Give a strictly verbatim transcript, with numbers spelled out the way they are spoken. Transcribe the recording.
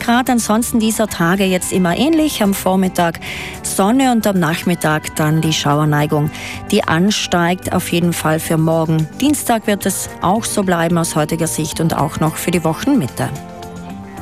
Grad. Ansonsten dieser Tage jetzt immer ähnlich. Am Vormittag Sonne und am Nachmittag dann die Schauerneigung, die ansteigt auf jeden Fall für morgen. Dienstag wird es auch so bleiben aus heutiger Sicht und auch noch für die Wochenmitte.